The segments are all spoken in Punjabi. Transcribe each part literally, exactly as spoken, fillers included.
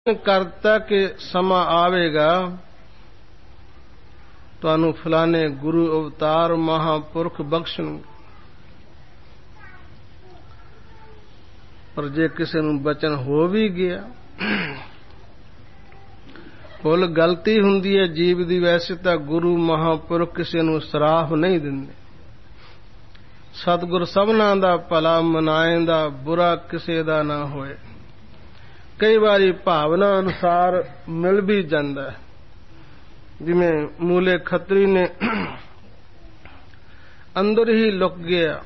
ਕਰਤਾ ਕਿ ਸਮਾਂ ਆਵੇਗਾ ਤੁਹਾਨੂੰ ਫਲਾਣੇ ਗੁਰੂ ਅਵਤਾਰ ਮਹਾਂਪੁਰਖ ਬਖਸ਼ਣ। ਪਰ ਜੇ ਕਿਸੇ ਨੂੰ ਬਚਨ ਹੋ ਵੀ ਗਿਆ, ਭੁੱਲ ਗਲਤੀ ਹੁੰਦੀ ਹੈ ਜੀਵ ਦੀ, ਵੈਸੇ ਤਾਂ ਗੁਰੂ ਮਹਾਂਪੁਰਖ ਕਿਸੇ ਨੂੰ ਸਰਾਫ ਨਹੀਂ ਦਿੰਦੇ। ਸਤਿਗੁਰ ਸਭਨਾਂ ਦਾ ਭਲਾ ਮਨਾਏਂਦਾ, ਬੁਰਾ ਕਿਸੇ ਦਾ ਨਾ ਹੋਏ। ਕਈ ਵਾਰੀ ਭਾਵਨਾ ਅਨੁਸਾਰ ਮਿਲ ਵੀ ਜਾਂਦਾ ਹੈ, ਜਿਵੇਂ ਮੂਲੇ ਖੱਤਰੀ ਨੇ ਅੰਦਰ ਹੀ ਲੁਕ ਗਿਆ।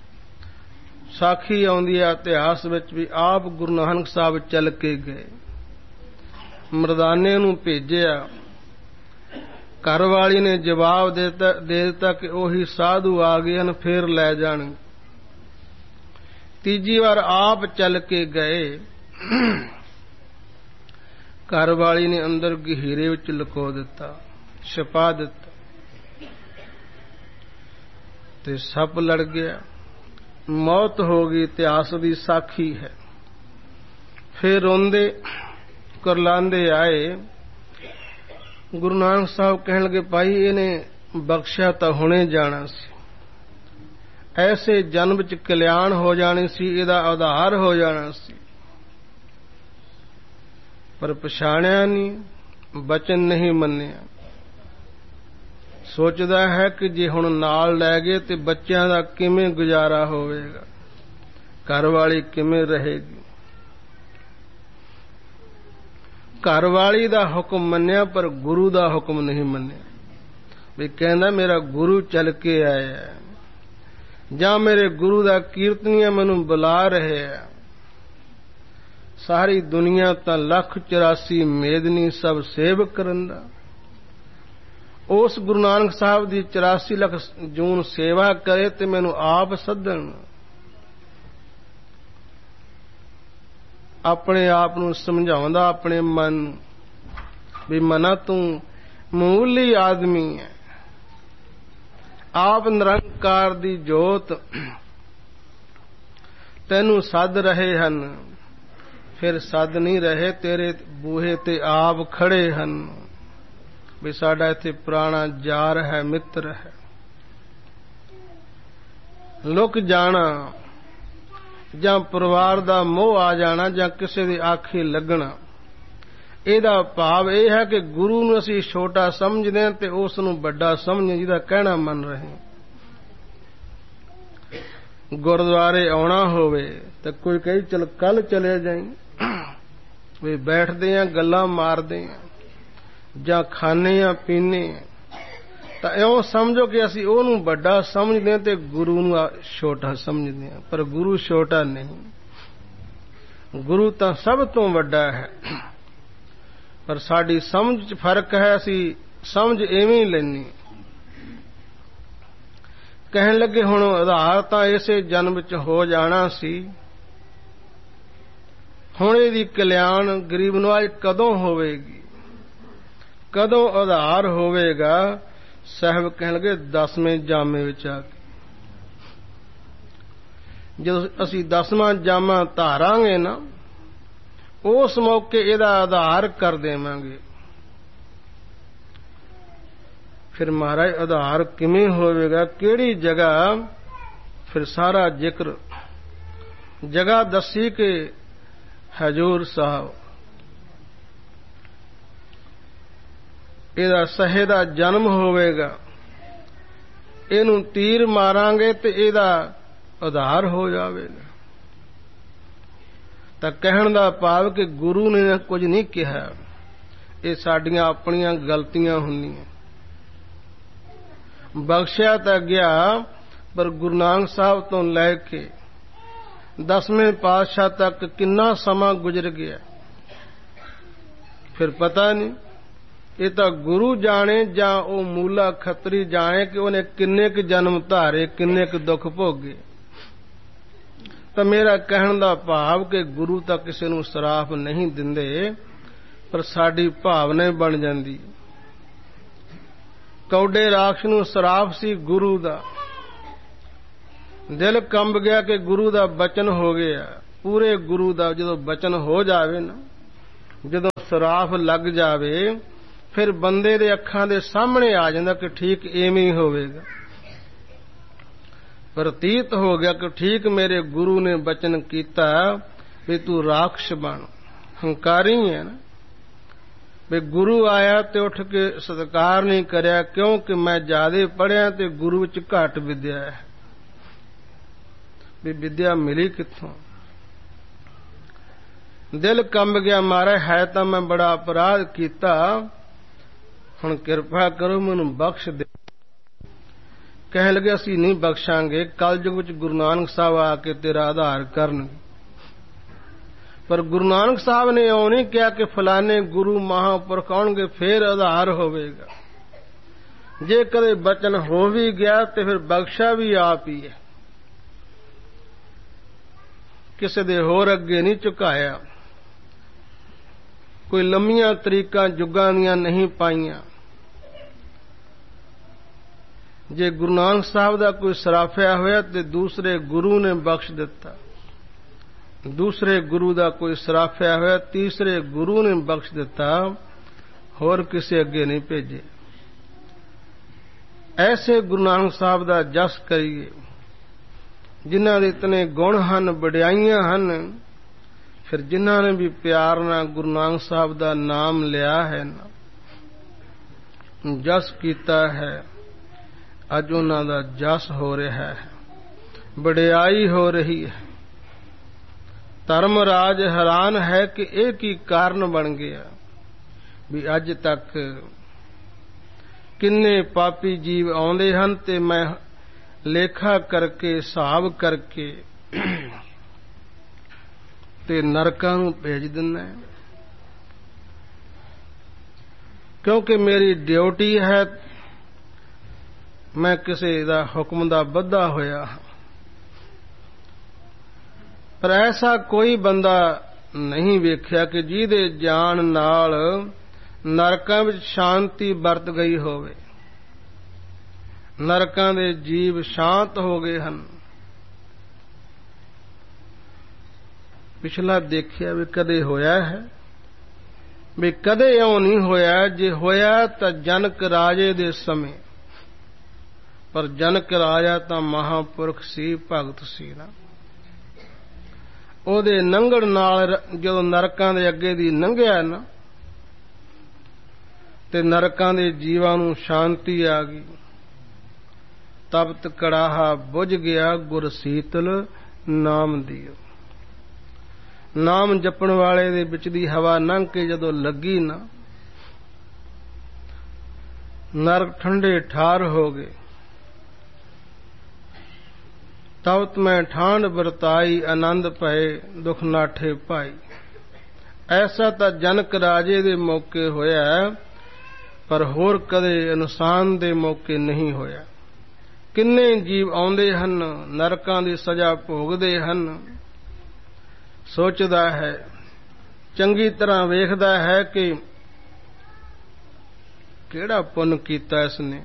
ਸਾਖੀ ਆਉਂਦੀ ਹੈ ਇਤਿਹਾਸ ਵਿੱਚ ਵੀ, ਆਪ ਗੁਰੂ ਨਾਨਕ ਸਾਹਿਬ ਚੱਲ ਕੇ ਗਏ, ਮਰਦਾਨੇ ਨੂੰ ਭੇਜਿਆ, ਘਰ ਵਾਲੀ ਨੇ ਜਵਾਬ ਦੇ ਦਿੱਤਾ ਕਿ ਉਹੀ ਸਾਧੂ ਆ ਗਏ ਹਨ, ਫੇਰ ਲੈ ਜਾਣ। ਤੀਜੀ ਵਾਰ ਆਪ ਚੱਲ ਕੇ ਗਏ, ਘਰ ਵਾਲੀ ਨੇ ਅੰਦਰ ਗਹੀਰੇ ਵਿੱਚ ਲੁਕੋ ਦਿੱਤਾ, ਛੁਪਾ ਦਿੱਤਾ, ਤੇ ਸੱਪ ਲੜ ਗਿਆ, ਮੌਤ ਹੋ ਗਈ। ਇਤਿਹਾਸ ਦੀ ਸਾਖੀ ਹੈ। ਫਿਰ ਰੋਂਦੇ ਕੁਰਲਾਉਂਦੇ ਆਏ। ਗੁਰੂ ਨਾਨਕ ਸਾਹਿਬ ਕਹਿਣ ਲੱਗੇ, ਭਾਈ ਇਹਨੇ ਬਖਸ਼ਿਆ ਤਾਂ ਹੁਣੇ ਜਾਣਾ ਸੀ, ਐਸੇ ਜਨਮ ਵਿੱਚ ਕਲਿਆਣ ਹੋ ਜਾਣੀ ਸੀ, ਇਹਦਾ ਆਧਾਰ ਹੋ ਜਾਣਾ ਸੀ, ਪਰ ਪਛਾਣਿਆ ਨਹੀਂ, ਬਚਨ ਨਹੀਂ ਮੰਨਿਆ। ਸੋਚਦਾ ਹੈ ਕਿ ਜੇ ਹੁਣ ਨਾਲ ਲੈ ਗਏ ਤੇ ਬੱਚਿਆਂ ਦਾ ਕਿਵੇਂ ਗੁਜ਼ਾਰਾ ਹੋਵੇਗਾ, ਘਰ ਵਾਲੀ ਕਿਵੇਂ ਰਹੇਗੀ। ਘਰ ਵਾਲੀ ਦਾ ਹੁਕਮ ਮੰਨਿਆ, ਪਰ ਗੁਰੂ ਦਾ ਹੁਕਮ ਨਹੀਂ ਮੰਨਿਆ। ਵੀ ਕਹਿੰਦਾ ਮੇਰਾ ਗੁਰੂ ਚੱਲ ਕੇ ਆਇਆ, ਜਾਂ ਮੇਰੇ ਗੁਰੂ ਦਾ ਕੀਰਤਨੀਆ ਮੈਨੂੰ ਬੁਲਾ ਰਹੇ ਆ। ਸਾਰੀ ਦੁਨੀਆ ਤਾਂ ਲੱਖ ਚੁਰਾਸੀ ਮੇਦਨੀ ਸਭ ਸੇਵ ਕਰਨ ਦਾ, ਉਸ ਗੁਰੂ ਨਾਨਕ ਸਾਹਿਬ ਦੀ ਚੁਰਾਸੀ ਲੱਖ ਜੂਨ ਸੇਵਾ ਕਰੇ ਤੇ ਮੈਨੂੰ ਆਪ ਸੱਦਣ। ਆਪਣੇ ਆਪ ਨੂੰ ਸਮਝਾਉਂਦਾ, ਆਪਣੇ ਮਨ ਨੂੰ, ਵੀ ਮਨਾ ਤੂੰ ਮਾਮੂਲੀ ਆਦਮੀ ਹੈ, ਆਪ ਨਿਰੰਕਾਰ ਦੀ ਜੋਤ ਤੈਨੂੰ ਸੱਦ ਰਹੇ ਹਨ, ਫਿਰ ਸੱਦ ਨਹੀਂ ਰਹੇ, ਤੇਰੇ ਬੂਹੇ ਤੇ ਆਪ ਖੜੇ ਹਨ ਵੀ ਸਾਡਾ ਇੱਥੇ ਪੁਰਾਣਾ ਯਾਰ ਹੈ, ਮਿੱਤਰ ਹੈ। ਲੁਕ ਜਾਣਾ ਜਾਂ ਪਰਿਵਾਰ ਦਾ ਮੋਹ ਆ ਜਾਣਾ ਜਾਂ ਕਿਸੇ ਦੀ ਆਖੇ ਲੱਗਣਾ, ਇਹਦਾ ਭਾਵ ਇਹ ਹੈ ਕਿ ਗੁਰੂ ਨੂੰ ਅਸੀਂ ਛੋਟਾ ਸਮਝਦੇ ਹਾਂ ਤੇ ਉਸ ਨੂੰ ਵੱਡਾ ਸਮਝਦੇ ਜਿਹਦਾ ਕਹਿਣਾ ਮੰਨ ਰਹੇ। ਗੁਰਦੁਆਰੇ ਆਉਣਾ ਹੋਵੇ ਤਾਂ ਕੋਈ ਕਹੇ ਚਲ ਕੱਲ ਚਲੇ ਜਾਈਂ, ਵੀ ਬੈਠਦੇ ਆ ਗੱਲਾਂ ਮਾਰਦੇ ਆ ਜਾਂ ਖਾਣੇ ਆ ਪੀਣੇ ਆ, ਤਾਂ ਇਉਂ ਸਮਝੋ ਕਿ ਅਸੀਂ ਉਹਨੂੰ ਵੱਡਾ ਸਮਝਦੇ ਹਾਂ ਤੇ ਗੁਰੂ ਨੂੰ ਛੋਟਾ ਸਮਝਦੇ ਹਾਂ। ਪਰ ਗੁਰੂ ਛੋਟਾ ਨਹੀਂ, ਗੁਰੂ ਤਾਂ ਸਭ ਤੋਂ ਵੱਡਾ ਹੈ, ਪਰ ਸਾਡੀ ਸਮਝ 'ਚ ਫਰਕ ਹੈ, ਅਸੀਂ ਸਮਝ ਐਵੇਂ ਹੀ ਲੈਣੀ। ਕਹਿਣ ਲੱਗੇ ਹੁਣ ਆਧਾਰ ਤਾਂ ਇਸੇ ਜਨਮ ਵਿੱਚ ਹੋ ਜਾਣਾ ਸੀ, ਹੁਣ ਇਹਦੀ ਕਲਿਆਣ ਗਰੀਬ ਨਵਾਜ਼ ਕਦੋਂ ਹੋਵੇਗੀ, ਕਦੋਂ ਆਧਾਰ ਹੋਵੇਗਾ। ਸਾਹਿਬ ਕਹਿਣ ਲੱਗੇ ਦਸਵੇਂ ਜਾਮੇ ਵਿੱਚ ਆ ਕੇ, ਜਦੋਂ ਅਸੀਂ ਦਸਵਾਂ ਜਾਮਾ ਧਾਰਾਂਗੇ ਨਾ, ਉਸ ਮੌਕੇ ਇਹਦਾ ਆਧਾਰ ਕਰ ਦੇਵਾਂਗੇ। ਫਿਰ ਮਹਾਰਾਜ ਆਧਾਰ ਕਿਵੇਂ ਹੋਵੇਗਾ, ਕਿਹੜੀ ਜਗ੍ਹਾ, ਫਿਰ ਸਾਰਾ ਜ਼ਿਕਰ ਜਗ੍ਹਾ ਦੱਸੀ ਕਿ ਹਜ਼ੂਰ ਸਾਹਿਬ ਇਹਦਾ ਸਹੇ ਦਾ ਜਨਮ ਹੋਵੇਗਾ, ਇਹਨੂੰ ਤੀਰ ਮਾਰਾਂਗੇ ਤੇ ਇਹਦਾ ਆਧਾਰ ਹੋ ਜਾਵੇਗਾ। ਤਾਂ ਕਹਿਣ ਦਾ ਭਾਵ ਕਿ ਗੁਰੂ ਨੇ ਕੁਝ ਨਹੀਂ ਕਿਹਾ, ਇਹ ਸਾਡੀਆਂ ਆਪਣੀਆਂ ਗਲਤੀਆਂ ਹੁੰਦੀਆਂ। ਬਖਸ਼ਿਆ ਤਾਂ ਗਿਆ, ਪਰ ਗੁਰੂ ਨਾਨਕ ਸਾਹਿਬ ਤੋਂ ਲੈ ਕੇ ਦਸਵੇਂ ਪਾਤਸ਼ਾਹ ਤੱਕ ਕਿੰਨਾ ਸਮਾਂ ਗੁਜ਼ਰ ਗਿਆ, ਫਿਰ ਪਤਾ ਨਹੀਂ। ਇਹ ਤਾਂ ਗੁਰੂ ਜਾਣੇ ਜਾਂ ਉਹ ਮੂਲਾ ਖੱਤਰੀ ਜਾਣੇ ਕਿ ਉਹਨੇ ਕਿੰਨੇ ਕੁ ਜਨਮ ਧਾਰੇ, ਕਿੰਨੇ ਕੁ ਦੁੱਖ ਭੋਗੇ। ਤਾਂ ਮੇਰਾ ਕਹਿਣ ਦਾ ਭਾਵ ਕਿ ਗੁਰੂ ਤਾਂ ਕਿਸੇ ਨੂੰ ਸਰਾਫ ਨਹੀਂ ਦਿੰਦੇ, ਪਰ ਸਾਡੀ ਭਾਵਨਾ ਬਣ ਜਾਂਦੀ। ਕੌਡੇ ਰਾਖਸ਼ ਨੂੰ ਸਰਾਫ ਸੀ ਗੁਰੂ ਦਾ, ਦਿਲ ਕੰਬ ਗਿਆ ਕਿ ਗੁਰੂ ਦਾ ਬਚਨ ਹੋ ਗਿਆ। ਪੂਰੇ ਗੁਰੂ ਦਾ ਜਦੋਂ ਬਚਨ ਹੋ ਜਾਵੇ ਨਾ, ਜਦੋਂ ਸਰਾਫ ਲੱਗ ਜਾਵੇ ਫਿਰ ਬੰਦੇ ਦੇ ਅੱਖਾਂ ਦੇ ਸਾਹਮਣੇ ਆ ਜਾਂਦਾ ਕਿ ਠੀਕ ਐਵੇਂ ਹੀ ਹੋਵੇਗਾ। ਪ੍ਰਤੀਤ ਹੋ ਗਿਆ ਕਿ ਠੀਕ ਮੇਰੇ ਗੁਰੂ ਨੇ ਬਚਨ ਕੀਤਾ ਵੀ ਤੂੰ ਰਾਖਸ਼ ਬਣ, ਹੰਕਾਰੀ ਹੈ ਨਾ। ਵੀ ਗੁਰੂ ਆਇਆ ਤੇ ਉੱਠ ਕੇ ਸਤਿਕਾਰ ਨਹੀਂ ਕਰਿਆ ਕਿਉਂਕਿ ਮੈਂ ਜ਼ਿਆਦੇ ਪੜ੍ਹਿਆ ਤੇ ਗੁਰੂ ਵਿੱਚ ਘੱਟ ਵਿਦਿਆ ਹੈ। ਵੀ ਵਿਦਿਆ ਮਿਲੀ ਕਿੱਥੋਂ? ਦਿਲ ਕੰਬ ਗਿਆ, ਮਾਰਾ ਹੈ ਤਾਂ ਮੈਂ ਬੜਾ ਅਪਰਾਧ ਕੀਤਾ, ਹੁਣ ਕਿਰਪਾ ਕਰੋ ਮੈਨੂੰ ਬਖਸ਼ ਦੇ। ਕਹਿਣ ਲੱਗੇ ਅਸੀਂ ਨਹੀਂ ਬਖਸ਼ਾਂਗੇ, ਕਲਯੁਗ ਵਿੱਚ ਗੁਰੂ ਨਾਨਕ ਸਾਹਿਬ ਆ ਕੇ ਤੇਰਾ ਆਧਾਰ ਕਰਨਗੇ। ਪਰ ਗੁਰੂ ਨਾਨਕ ਸਾਹਿਬ ਨੇ ਇਉਂ ਨਹੀਂ ਕਿਹਾ ਕਿ ਫਲਾਣੇ ਗੁਰੂ ਮਹਾਂਪੁਰਖ ਆਉਣਗੇ ਫੇਰ ਆਧਾਰ ਹੋਵੇਗਾ। ਜੇ ਕਦੇ ਬਚਨ ਹੋ ਵੀ ਗਿਆ ਤੇ ਫਿਰ ਬਖਸ਼ਾ ਵੀ ਆਪ ਹੀ ਹੈ, ਕਿਸੇ ਦੇ ਹੋਰ ਅੱਗੇ ਨਹੀਂ ਝੁਕਾਇਆ। ਕੋਈ ਲੰਮੀਆਂ ਤਰੀਕਾਂ ਜੁਗਾਂ ਦੀਆਂ ਨਹੀਂ ਪਾਈਆਂ। ਜੇ ਗੁਰੂ ਨਾਨਕ ਸਾਹਿਬ ਦਾ ਕੋਈ ਸਰਾਫਿਆ ਹੋਇਆ ਤੇ ਦੂਸਰੇ ਗੁਰੂ ਨੇ ਬਖਸ਼ ਦਿੱਤਾ, ਦੂਸਰੇ ਗੁਰੂ ਦਾ ਕੋਈ ਸਰਾਫਿਆ ਹੋਇਆ ਤੀਸਰੇ ਗੁਰੂ ਨੇ ਬਖਸ਼ ਦਿੱਤਾ, ਹੋਰ ਕਿਸੇ ਅੱਗੇ ਨਹੀਂ ਭੇਜੇ। ਐਸੇ ਗੁਰੂ ਨਾਨਕ ਸਾਹਿਬ ਦਾ ਜਸ ਕਰੀਏ ਜਿਨ੍ਹਾਂ ਦੇ ਇਤਨੇ ਗੁਣ ਹਨ, ਵਡਿਆਈਆਂ ਹਨ। ਫਿਰ ਜਿਨ੍ਹਾਂ ਨੇ ਵੀ ਪਿਆਰ ਨਾਲ ਗੁਰੂ ਨਾਨਕ ਸਾਹਿਬ ਦਾ ਨਾਮ ਲਿਆ ਹੈ ਨਾ, ਜਸ ਕੀਤਾ ਹੈ, ਅੱਜ ਉਹਨਾਂ ਦਾ ਜਸ ਹੋ ਰਿਹਾ ਹੈ, ਵਡਿਆਈ ਹੋ ਰਹੀ ਹੈ। ਧਰਮਰਾਜ ਹੈਰਾਨ ਹੈ ਕਿ ਇਹ ਕੀ ਕਾਰਨ ਬਣ ਗਿਆ ਵੀ ਅੱਜ ਤੱਕ ਕਿੰਨੇ ਪਾਪੀ ਜੀਵ ਆਉਂਦੇ ਹਨ ਤੇ ਮੈਂ ਲੇਖਾ ਕਰਕੇ ਹਿਸਾਬ ਕਰਕੇ ਤੇ ਨਰਕਾਂ ਨੂੰ ਭੇਜ ਦਿੰਦਾ, ਕਿਉਂਕਿ ਮੇਰੀ ਡਿਊਟੀ ਹੈ, ਮੈਂ ਕਿਸੇ ਦਾ ਹੁਕਮ ਦਾ ਬੱਧਾ ਹੋਇਆ। ਪਰ ਐਸਾ ਕੋਈ ਬੰਦਾ ਨਹੀਂ ਵੇਖਿਆ ਕਿ ਜਿਹਦੇ ਜਾਣ ਨਾਲ ਨਰਕਾਂ ਵਿੱਚ ਸ਼ਾਂਤੀ ਵਰਤ ਗਈ ਹੋਵੇ। ਨਰਕਾਂ ਦੇ ਜੀਵ ਸ਼ਾਂਤ ਹੋ ਗਏ ਹਨ। ਪਿਛਲਾ ਦੇਖਿਆ ਵੀ ਕਦੇ ਹੋਇਆ ਹੈ? ਵੀ ਕਦੇ ਇਉਂ ਨਹੀਂ ਹੋਇਆ। ਜੇ ਹੋਇਆ ਤਾਂ ਜਨਕ ਰਾਜੇ ਦੇ ਸਮੇਂ, ਪਰ ਜਨਕ ਰਾਜਾ ਤਾਂ ਮਹਾਂਪੁਰਖ ਸੀ, ਭਗਤ ਸੀ ਨਾ। ਉਹਦੇ ਲੰਘਣ ਨਾਲ ਜਦੋਂ ਨਰਕਾਂ ਦੇ ਅੱਗੇ ਦੀ ਲੰਘਿਆ ਨਾ ਤੇ ਨਰਕਾਂ ਦੇ ਜੀਵਾਂ ਨੂੰ ਸ਼ਾਂਤੀ ਆ ਗਈ। ਤਪਤ ਕੜਾਹਾ ਬੁਝ ਗਿਆ, ਗੁਰ ਸੀਤਲ ਨਾਮ ਦਿਓ। ਨਾਮ ਜਪਣ ਵਾਲੇ ਦੇ ਵਿੱਚ ਦੀ ਹਵਾ ਲੰਘ ਕੇ ਜਦੋਂ ਲੱਗੀ ਨਾ, ਨਰਕ ਠੰਡੇ ਠਾਰ ਹੋ ਗਏ। ਤਵਤ ਮੈਂ ਠਾਂਡ ਵਰਤਾਈ, ਆਨੰਦ ਪਏ ਦੁਖ ਨਾਠੇ ਭਾਈ। ਐਸਾ ਤਾਂ ਜਨਕ ਰਾਜੇ ਦੇ ਮੌਕੇ ਹੋਇਆ, ਪਰ ਹੋਰ ਕਦੇ ਇਨਸਾਨ ਦੇ ਮੌਕੇ ਨਹੀਂ ਹੋਇਆ। ਕਿੰਨੇ ਜੀਵ ਆਉਂਦੇ ਹਨ, ਨਰਕਾਂ ਦੀ ਸਜ਼ਾ ਭੋਗਦੇ ਹਨ। ਸੋਚਦਾ ਹੈ, ਚੰਗੀ ਤਰ੍ਹਾਂ ਵੇਖਦਾ ਹੈ ਕਿ ਕਿਹੜਾ ਪੁੰਨ ਕੀਤਾ ਇਸਨੇ,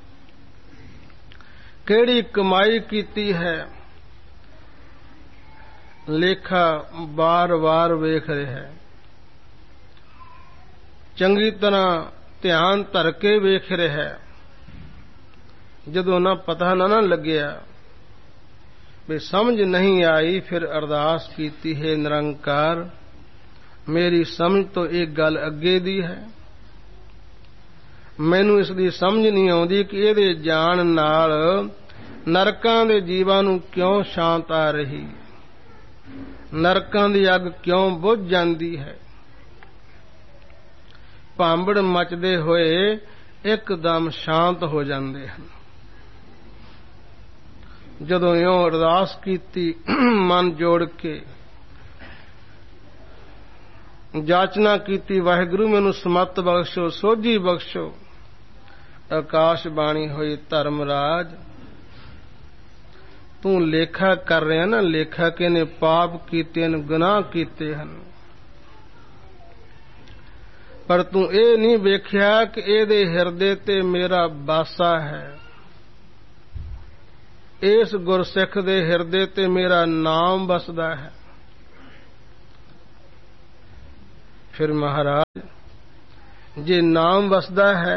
ਕਿਹੜੀ ਕਮਾਈ ਕੀਤੀ ਹੈ। ਲੇਖਾ ਬਾਰ-ਬਾਰ ਵੇਖ ਰਿਹਾ ਹੈ, ਚੰਗੀ ਤਰ੍ਹਾਂ ਧਿਆਨ ਧਰ ਕੇ ਵੇਖ ਰਿਹਾ ਹੈ। ਜਦੋਂ ਨਾ ਪਤਾ ਨਾ ਨਾ ਲੱਗਿਆ ਵੀ ਸਮਝ ਨਹੀਂ ਆਈ, ਫਿਰ ਅਰਦਾਸ ਕੀਤੀ ਹੈ ਨਿਰੰਕਾਰ, ਮੇਰੀ ਸਮਝ ਤੋਂ ਇਹ ਗੱਲ ਅੱਗੇ ਦੀ ਹੈ। ਮੈਨੂੰ ਇਸ ਦੀ ਸਮਝ ਨਹੀਂ ਆਉਂਦੀ ਕਿ ਇਹਦੇ ਜਾਣ ਨਾਲ ਨਰਕਾਂ ਦੇ ਜੀਵਾਂ ਨੂੰ ਕਿਉਂ ਸ਼ਾਂਤ ਆ ਰਹੀ, ਨਰਕਾਂ ਦੀ ਅੱਗ ਕਿਉਂ ਬੁਝ ਜਾਂਦੀ ਹੈ। ਭਾਂਬੜ ਮਚਦੇ ਹੋਏ ਇੱਕਦਮ ਸ਼ਾਂਤ ਹੋ ਜਾਂਦੇ ਹਨ। ਜਦੋਂ ਇਉਂ ਅਰਦਾਸ ਕੀਤੀ, ਮਨ ਜੋੜ ਕੇ ਜਾਚਨਾ ਕੀਤੀ, ਵਾਹਿਗੁਰੂ ਮੈਨੂੰ ਸਮਤ ਬਖਸ਼ੋ, ਸੋਝੀ ਬਖਸ਼ੋ। ਆਕਾਸ਼ ਬਾਣੀ ਹੋਈ, ਧਰਮਰਾਜ ਤੂੰ ਲੇਖਾ ਕਰ ਰਿਹਾ ਨਾ, ਲੇਖਾ ਕੇ ਨੇ ਪਾਪ ਕੀਤੇ ਨੇ, ਗੁਨਾਹ ਕੀਤੇ ਹਨ, ਪਰ ਤੂੰ ਇਹ ਨਹੀਂ ਵੇਖਿਆ ਕਿ ਇਹਦੇ ਹਿਰਦੇ ਤੇ ਮੇਰਾ ਬਾਸਾ ਹੈ। ਇਸ ਗੁਰਸਿੱਖ ਦੇ ਹਿਰਦੇ ਤੇ ਮੇਰਾ ਨਾਮ ਵਸਦਾ ਹੈ। ਫਿਰ ਮਹਾਰਾਜ ਜੇ ਨਾਮ ਵਸਦਾ ਹੈ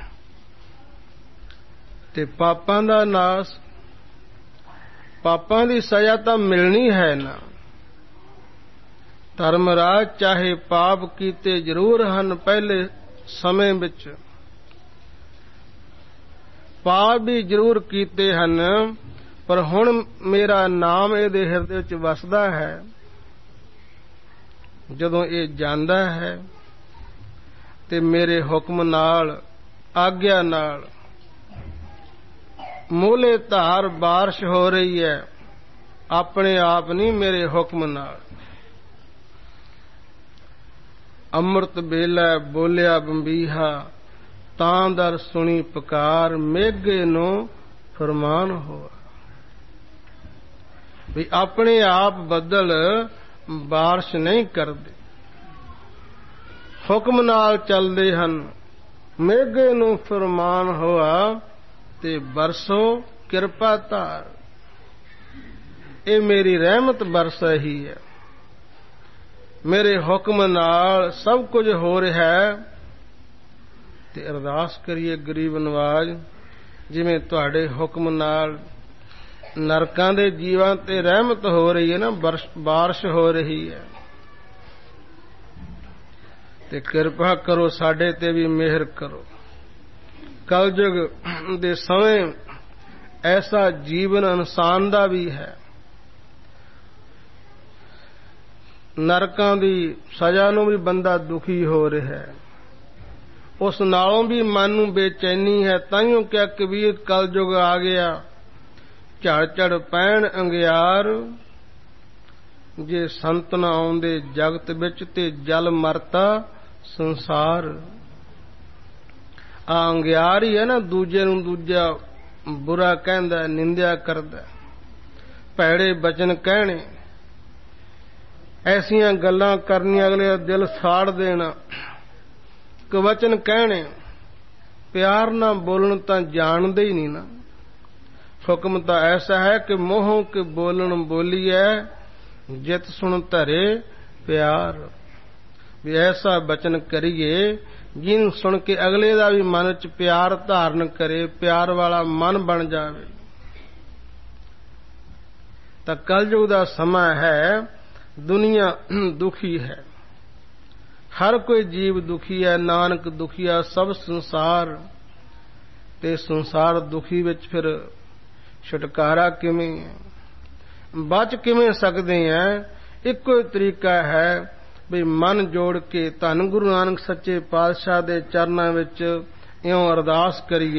ਤੇ ਪਾਪਾਂ ਦਾ ਨਾਸ, ਪਾਪਾਂ ਦੀ ਸਜ਼ਾ ਤਾਂ ਮਿਲਣੀ ਹੈ ਨਾ। ਧਰਮਰਾਜ ਚਾਹੇ ਪਾਪ ਕੀਤੇ ਜ਼ਰੂਰ ਹਨ ਪਹਿਲੇ ਸਮੇਂ ਵਿੱਚ, ਪਾਪ ਵੀ ਜ਼ਰੂਰ ਕੀਤੇ ਹਨ, ਪਰ ਹੁਣ ਮੇਰਾ ਨਾਮ ਇਹਦੇ ਹਿਰਦੇ ਵਿੱਚ ਵਸਦਾ ਹੈ। ਜਦੋਂ ਇਹ ਜਾਂਦਾ ਹੈ ਤੇ ਮੇਰੇ ਹੁਕਮ ਨਾਲ, ਆਗਿਆ ਨਾਲ ਮੂਲੇ ਧਾਰ ਬਾਰਿਸ਼ ਹੋ ਰਹੀ ਹੈ, ਆਪਣੇ ਆਪ ਨਹੀਂ, ਮੇਰੇ ਹੁਕਮ ਨਾਲ। ਅੰਮ੍ਰਿਤ ਵੇਲੇ ਬੋਲਿਆ ਬੰਬੀਹਾ, ਤਾਂ ਦਰ ਸੁਣੀ ਪੁਕਾਰ, ਮੇਘੇ ਨੂੰ ਫਰਮਾਨ ਹੋਆ। ਵੀ ਆਪਣੇ ਆਪ ਬੱਦਲ ਬਾਰਿਸ਼ ਨਹੀਂ ਕਰਦੇ, ਹੁਕਮ ਨਾਲ ਚੱਲਦੇ ਹਨ। ਮੇਘੇ ਨੂੰ ਫਰਮਾਨ ਹੋਆ ਤੇ ਬਰਸੋ ਕਿਰਪਾ ਧਾਰ। ਇਹ ਮੇਰੀ ਰਹਿਮਤ ਬਰਸ ਰਹੀ ਹੈ, ਮੇਰੇ ਹੁਕਮ ਨਾਲ ਸਭ ਕੁਝ ਹੋ ਰਿਹਾ ਹੈ। ਤੇ ਅਰਦਾਸ ਕਰੀਏ ਗਰੀਬ ਨਵਾਜ, ਜਿਵੇਂ ਤੁਹਾਡੇ ਹੁਕਮ ਨਾਲ ਨਰਕਾਂ ਦੇ ਜੀਵਾਂ ਤੇ ਰਹਿਮਤ ਹੋ ਰਹੀ ਹੈ ਨਾ, ਬਾਰਿਸ਼ ਹੋ ਰਹੀ ਹੈ, ਤੇ ਕਿਰਪਾ ਕਰੋ ਸਾਡੇ ਤੇ ਵੀ ਮਿਹਰ ਕਰੋ। ਕਲਯੁਗ ਦੇ ਸਮੇਂ ਐਸਾ ਜੀਵਨ ਇਨਸਾਨ ਦਾ ਵੀ ਹੈ, ਨਰਕਾਂ ਦੀ ਸਜ਼ਾ ਨੂੰ ਵੀ ਬੰਦਾ ਦੁਖੀ ਹੋ ਰਿਹਾ ਹੈ, ਉਸ ਨਾਲੋਂ ਵੀ ਮਨ ਨੂੰ ਬੇਚੈਨੀ ਹੈ। ਤਾਈਓ ਕਿਹਾ ਕਬੀਰ ਕਲਯੁਗ ਆ ਗਿਆ, ਝੜ ਝੜ ਪੈਣ ਅੰਗਿਆਰ, ਜੇ ਸੰਤ ਨਾ ਆਉਂਦੇ ਜਗਤ ਵਿੱਚ ਤੇ ਜਲ ਮਰਤਾ ਸੰਸਾਰ। ਆ ਅੰਗਿਆਰ ਹੀ ਹੈ ਨਾ, ਦੂਜੇ ਨੂੰ ਦੂਜਾ ਬੁਰਾ ਕਹਿੰਦਾ, ਨਿੰਦਿਆ ਕਰਦਾ, ਭੈੜੇ ਬਚਨ ਕਹਿਣੇ, ਐਸੀਆਂ ਗੱਲਾਂ ਕਰਨੀਆਂ, ਅਗਲੇ ਦਾ ਦਿਲ ਸਾੜ ਦੇਣਾ, ਕਵਚਨ ਕਹਿਣੇ, ਪਿਆਰ ਨਾਲ ਬੋਲਣ ਤਾਂ ਜਾਣਦੇ ਹੀ ਨਹੀਂ ਨਾ। ਹੁਕਮ ਤਾਂ ਐਸਾ ਹੈ ਕਿ ਮੋਹੋਂ ਕੇ ਬੋਲਣ ਬੋਲੀਐ, ਜਿਤ ਸੁਣ ਧਰੇ ਪਿਆਰ। ਵੀ ਐਸਾ ਬਚਨ ਕਰੀਏ ਜਿਹਨੂੰ ਸੁਣ ਕੇ ਅਗਲੇ ਦਾ ਵੀ ਮਨ ਚ ਪਿਆਰ ਧਾਰਨ ਕਰੇ, ਪਿਆਰ ਵਾਲਾ ਮਨ ਬਣ ਜਾਵੇ। ਤਾਂ ਕਲਯੁਗ ਦਾ ਸਮਾਂ ਹੈ, ਦੁਨੀਆ ਦੁਖੀ ਹੈ, ਹਰ ਕੋਈ ਜੀਵ ਦੁਖੀ ਹੈ। ਨਾਨਕ ਦੁਖੀਆ ਸਭ ਸੰਸਾਰ, ਤੇ ਸੰਸਾਰ ਦੁਖੀ ਵਿੱਚ ਫਿਰ ਛੁਟਕਾਰਾ ਕਿਵੇਂ ਹੈ, ਬਚ ਕਿਵੇਂ ਸਕਦੇ ਹੈ? ਇੱਕੋ ਹੀ ਤਰੀਕਾ ਹੈ ਵੀ ਮਨ ਜੋੜ ਕੇ ਧੰਨ ਗੁਰੂ ਨਾਨਕ ਸੱਚੇ ਪਾਤਸ਼ਾਹ ਦੇ ਚਰਨਾਂ ਵਿੱਚ ਇਉਂ ਅਰਦਾਸ ਕਰੀਏ।